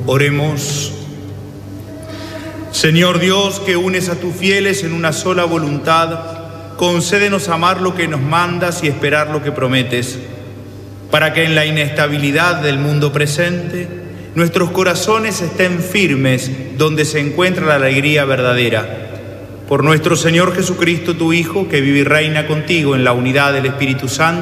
Oremos. Señor Dios, que unes a tus fieles en una sola voluntad, concédenos amar lo que nos mandas y esperar lo que prometes, para que en la inestabilidad del mundo presente nuestros corazones estén firmes donde se encuentra la alegría verdadera. Por nuestro Señor Jesucristo, tu Hijo, que vive y reina contigo en la unidad del Espíritu Santo,